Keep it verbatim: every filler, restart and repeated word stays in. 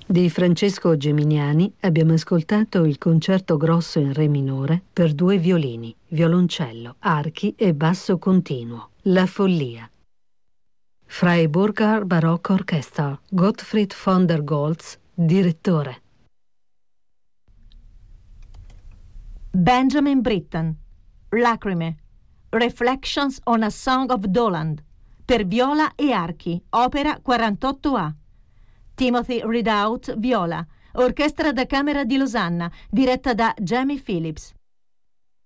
Di Francesco Geminiani abbiamo ascoltato il concerto grosso in re minore per due violini, violoncello, archi e basso continuo, La follia. Freiburger Baroque Orchestra, Gottfried von der Goltz, direttore. Benjamin Britten, Lacrime, Reflections on a Song of Doland, per viola e archi, opera quarantotto A. Timothy Ridout, viola, Orchestra da Camera di Losanna, diretta da Jamie Phillips.